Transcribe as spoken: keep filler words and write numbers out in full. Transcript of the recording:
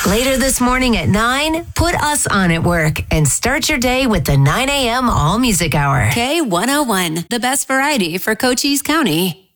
Later this morning at nine, put us on at work and start your day with the nine a.m. All Music Hour. K one oh one, the best variety for Cochise County.